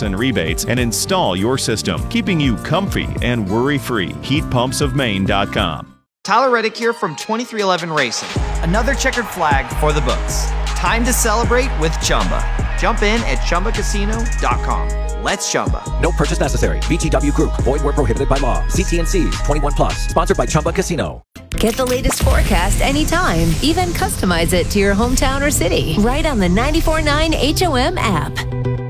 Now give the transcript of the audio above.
and rebates and install your system, keeping you comfy and worry-free. HeatPumpsOfMaine.com. Tyler Reddick here from 2311 Racing. Another checkered flag for the books. Time to celebrate with Chumba. Jump in at ChumbaCasino.com. Let's Chumba. No purchase necessary. VGW Group. Void where prohibited by law. CT&Cs. 21 plus. Sponsored by Chumba Casino. Get the latest forecast anytime. Even customize it to your hometown or city. Right on the 94.9 HOM app.